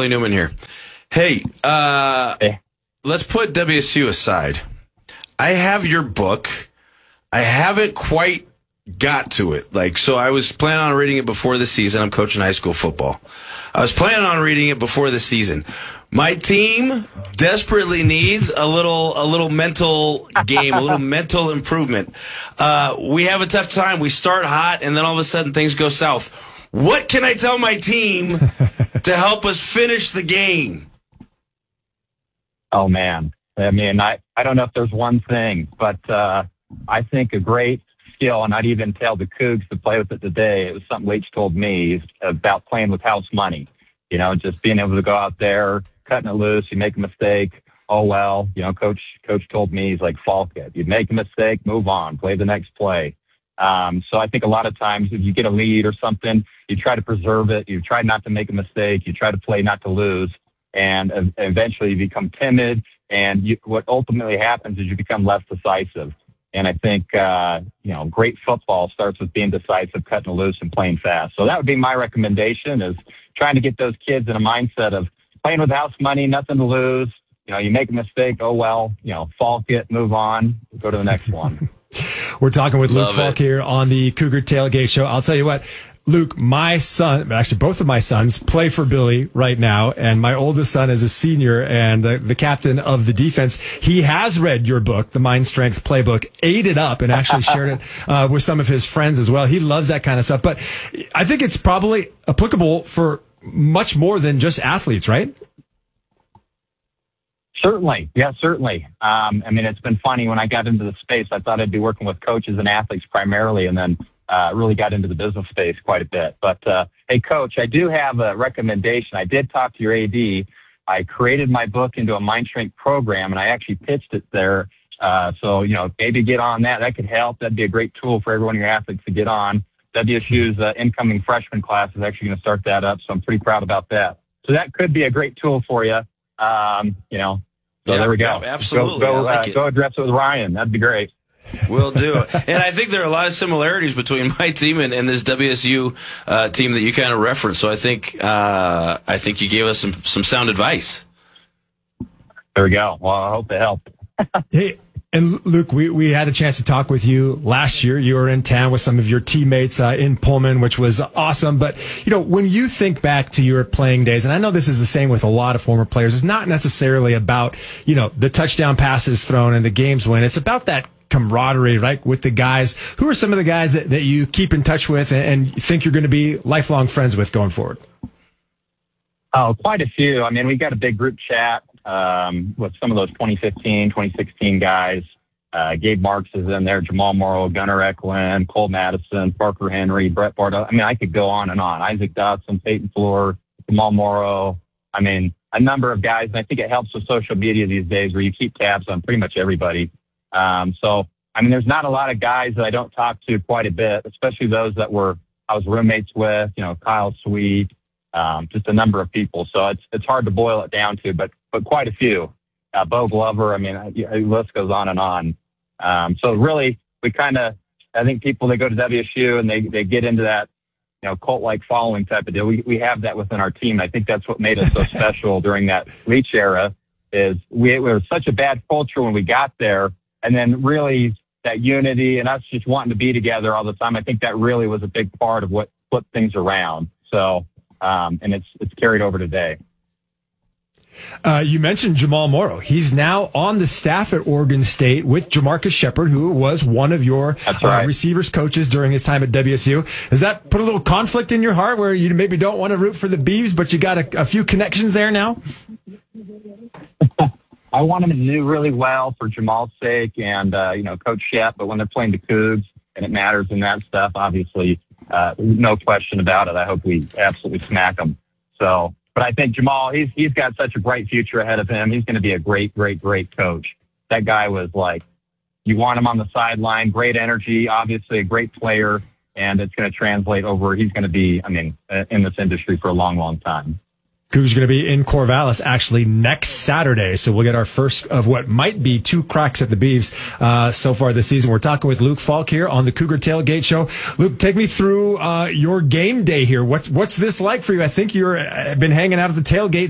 Billy Newman here. Hey, Hey. let's put WSU aside. I have your book. I haven't quite got to it. So I was planning on reading it before the season. I'm coaching high school football. I was planning on reading it before the season. My team desperately needs a little mental game, a little mental improvement. We have a tough time. We start hot, and then all of a sudden things go south. What can I tell my team to help us finish the game? Oh, man. I mean, I don't know if there's one thing, but I think a great skill, and I'd even tell the Cougs to play with it today. It was something Leach told me about playing with house money. Just being able to go out there, cutting it loose. You make a mistake. Oh, well, coach told me, he's like, falk it. You make a mistake, move on, play the next play. So I think a lot of times if you get a lead or something, you try to preserve it. You try not to make a mistake. You try to play not to lose. And eventually you become timid. And what ultimately happens is you become less decisive. And I think, great football starts with being decisive, cutting loose, and playing fast. So that would be my recommendation, is trying to get those kids in a mindset of playing with house money, nothing to lose. You make a mistake, oh, well, falk it, move on, go to the next one. We're talking with Luke Falk here on the Cougar Tailgate Show. I'll tell you what, Luke, my son, actually both of my sons play for Billy right now, and my oldest son is a senior and the captain of the defense. He has read your book, The Mind Strength Playbook, ate it up, and actually shared it with some of his friends as well. He loves that kind of stuff, but I think it's probably applicable for much more than just athletes, right? Certainly. Yeah, certainly. It's been funny. When I got into the space, I thought I'd be working with coaches and athletes primarily, and then really got into the business space quite a bit. But, hey, Coach, I do have a recommendation. I did talk to your AD. I created my book into a mind strength program, and I actually pitched it there. So, maybe get on that. That could help. That'd be a great tool for every one of your athletes to get on. WSU's incoming freshman class is actually going to start that up, so I'm pretty proud about that. So that could be a great tool for you. So there we go. Yeah, absolutely. Go address it with Ryan. That'd be great. Will do. And I think there are a lot of similarities between my team and this WSU team that you kind of referenced. So I think you gave us some sound advice. There we go. Well, I hope it helped. Hey, and Luke, we had a chance to talk with you last year. You were in town with some of your teammates in Pullman, which was awesome. But, when you think back to your playing days, and I know this is the same with a lot of former players, it's not necessarily about, the touchdown passes thrown and the games win. It's about that camaraderie, right, with the guys. Who are some of the guys that you keep in touch with and think you're going to be lifelong friends with going forward? Oh, quite a few. We got a big group chat with some of those 2015, 2016 guys. Gabe Marks is in there, Jamal Morrow, Gunnar Eklund, Cole Madison, Parker Henry, Brett Bardo. I could go on and on. Isaac Dotson, Peyton Floor, Jamal Morrow. A number of guys. And I think it helps with social media these days where you keep tabs on pretty much everybody. There's not a lot of guys that I don't talk to quite a bit, especially those that I was roommates with, Kyle Sweet, just a number of people. So it's hard to boil it down to, but quite a few. Bo Glover, the list goes on and on. So really, I think people that go to WSU and they get into that, cult-like following type of deal. We have that within our team. I think that's what made us so special during that Leach era, is we were such a bad culture when we got there. And then really that unity and us just wanting to be together all the time, I think that really was a big part of what flipped things around. So, and it's carried over today. You mentioned Jamal Morrow. He's now on the staff at Oregon State with Jamarcus Shepard, who was one of your receivers coaches during his time at WSU. Does that put a little conflict in your heart where you maybe don't want to root for the Beavs, but you got a few connections there now? I want him to do really well for Jamal's sake and, Coach Shep, but when they're playing the Cougs and it matters and that stuff, obviously, no question about it. I hope we absolutely smack them. So, but I think Jamal, he's got such a bright future ahead of him. He's going to be a great, great, great coach. That guy was you want him on the sideline, great energy, obviously a great player, and it's going to translate over. He's going to be, in this industry for a long, long time. Cougs going to be in Corvallis actually next Saturday, so we'll get our first of what might be two cracks at the Beavs so far this season. We're talking with Luke Falk here on the Cougar Tailgate Show. Luke, take me through your game day here. What's this like for you? I think you've been hanging out at the tailgate